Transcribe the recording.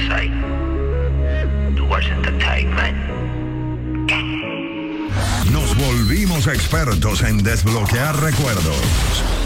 say. Towards entertainment. Nos volvimos expertos en desbloquear recuerdos.